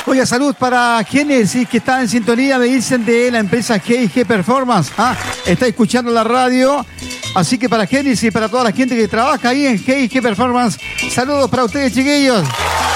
Oye, salud para Génesis, que está en sintonía, me dicen, de la empresa G&G Performance. Está escuchando la radio. Así que para Génesis y para toda la gente que trabaja ahí en G&G Performance, saludos para ustedes, chiquillos.